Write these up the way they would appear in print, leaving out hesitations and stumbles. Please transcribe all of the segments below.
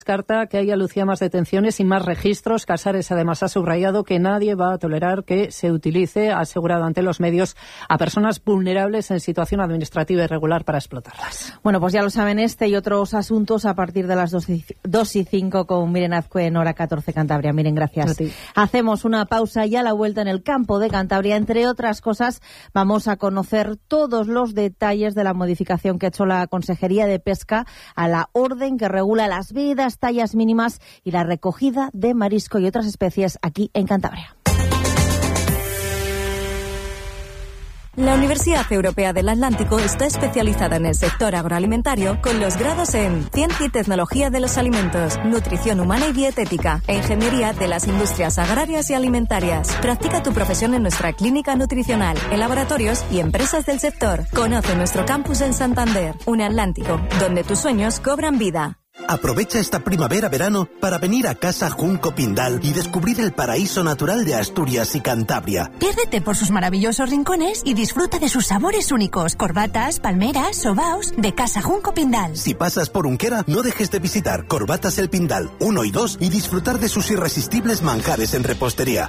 Descarta que haya, Lucía, más detenciones y más registros. Casares además ha subrayado que nadie va a tolerar que se utilice, ha asegurado ante los medios, a personas vulnerables en situación administrativa irregular para explotarlas. Bueno, pues ya lo saben, este y otros asuntos a partir de las 2:05 con Miren Azcue en Hora 14 Cantabria. Miren, gracias. Hacemos una pausa y a la vuelta en el campo de Cantabria, entre otras cosas, vamos a conocer todos los detalles de la modificación que ha hecho la Consejería de Pesca a la orden que regula las vedas, tallas mínimas y la recogida de marisco y otras especies aquí en Cantabria. La Universidad Europea del Atlántico está especializada en el sector agroalimentario con los grados en Ciencia y Tecnología de los Alimentos, Nutrición Humana y Dietética e Ingeniería de las Industrias Agrarias y Alimentarias. Practica tu profesión en nuestra clínica nutricional, en laboratorios y empresas del sector. Conoce nuestro campus en Santander, un Atlántico, donde tus sueños cobran vida. Aprovecha esta primavera-verano para venir a Casa Junco Pindal y descubrir el paraíso natural de Asturias y Cantabria. Piérdete por sus maravillosos rincones y disfruta de sus sabores únicos. Corbatas, palmeras, sobaos de Casa Junco Pindal. Si pasas por Unquera, no dejes de visitar Corbatas El Pindal 1 y 2 y disfrutar de sus irresistibles manjares en repostería.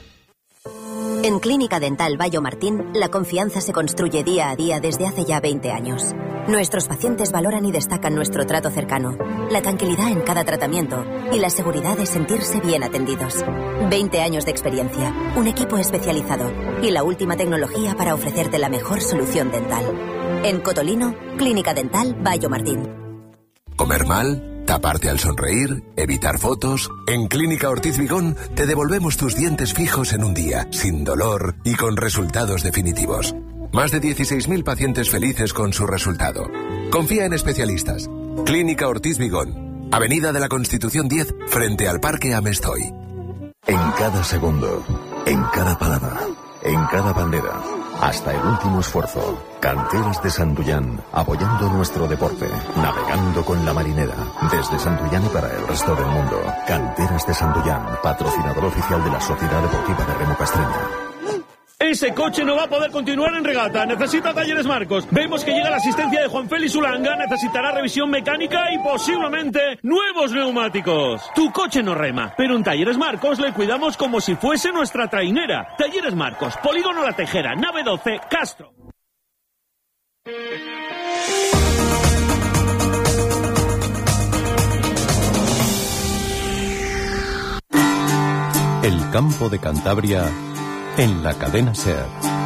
En Clínica Dental Bayo Martín, la confianza se construye día a día desde hace ya 20 años. Nuestros pacientes valoran y destacan nuestro trato cercano, la tranquilidad en cada tratamiento y la seguridad de sentirse bien atendidos. 20 años de experiencia, un equipo especializado y la última tecnología para ofrecerte la mejor solución dental. En Cotolino, Clínica Dental Bayo Martín. ¿Comer mal? ¿Taparte al sonreír? ¿Evitar fotos? En Clínica Ortiz Vigón te devolvemos tus dientes fijos en un día, sin dolor y con resultados definitivos. Más de 16.000 pacientes felices con su resultado. Confía en especialistas. Clínica Ortiz Vigón, Avenida de la Constitución 10, frente al Parque Amestoy. En cada segundo, en cada palabra, en cada bandera, hasta el último esfuerzo. Canteras de Santullán, apoyando nuestro deporte, navegando con la marinera, desde Santullán y para el resto del mundo. Canteras de Santullán, patrocinador oficial de la Sociedad Deportiva de Remo Castreña. Ese coche no va a poder continuar en regata. Necesita Talleres Marcos. Vemos que llega la asistencia de Juan Félix Ulanga. Necesitará revisión mecánica y posiblemente nuevos neumáticos. Tu coche no rema, pero en Talleres Marcos le cuidamos como si fuese nuestra trainera. Talleres Marcos, Polígono La Tejera, nave 12, Castro. El campo de Cantabria en la cadena SER.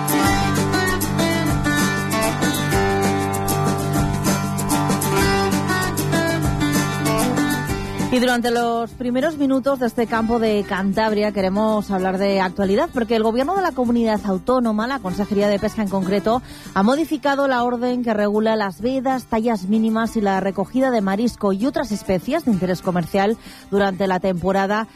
Y durante los primeros minutos de este campo de Cantabria queremos hablar de actualidad, porque el Gobierno de la Comunidad Autónoma, la Consejería de Pesca en concreto, ha modificado la orden que regula las vedas, tallas mínimas y la recogida de marisco y otras especies de interés comercial durante la temporada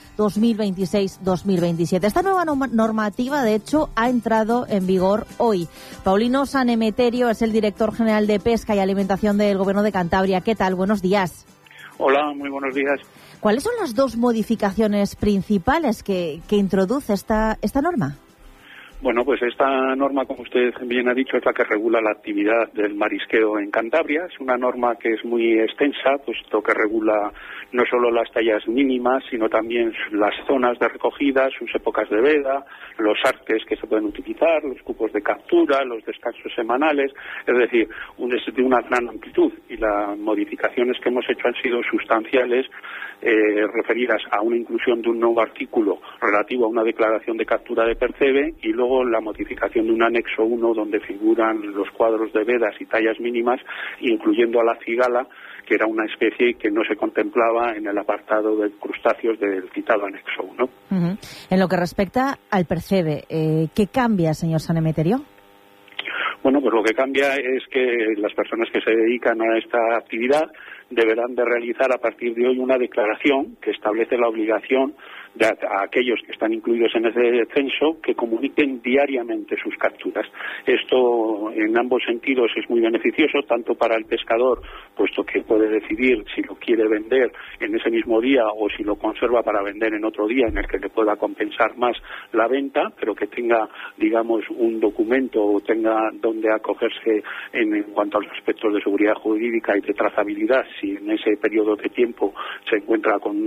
2026-2027. Esta nueva normativa, de hecho, ha entrado en vigor hoy. Paulino San Emeterio es el director general de Pesca y Alimentación del Gobierno de Cantabria. ¿Qué tal? Buenos días. Hola, muy buenos días. ¿Cuáles son las dos modificaciones principales que introduce esta norma? Bueno, pues esta norma, como usted bien ha dicho, es la que regula la actividad del marisqueo en Cantabria. Es una norma que es muy extensa, puesto que regula no solo las tallas mínimas, sino también las zonas de recogida, sus épocas de veda, los artes que se pueden utilizar, los cupos de captura, los descansos semanales, es decir, es de una gran amplitud. Y las modificaciones que hemos hecho han sido sustanciales, referidas a una inclusión de un nuevo artículo relativo a una declaración de captura de percebe y luego la modificación de un anexo 1 donde figuran los cuadros de vedas y tallas mínimas, incluyendo a la cigala, que era una especie que no se contemplaba en el apartado de crustáceos del citado anexo 1. Uh-huh. En lo que respecta al percebe, ¿qué cambia, señor San Emeterio? Bueno, pues lo que cambia es que las personas que se dedican a esta actividad deberán de realizar a partir de hoy una declaración que establece la obligación a aquellos que están incluidos en ese censo que comuniquen diariamente sus capturas. Esto en ambos sentidos es muy beneficioso, tanto para el pescador, puesto que puede decidir si lo quiere vender en ese mismo día o si lo conserva para vender en otro día en el que le pueda compensar más la venta, pero que tenga, digamos, un documento o tenga donde acogerse en cuanto a los aspectos de seguridad jurídica y de trazabilidad, si en ese periodo de tiempo se encuentra con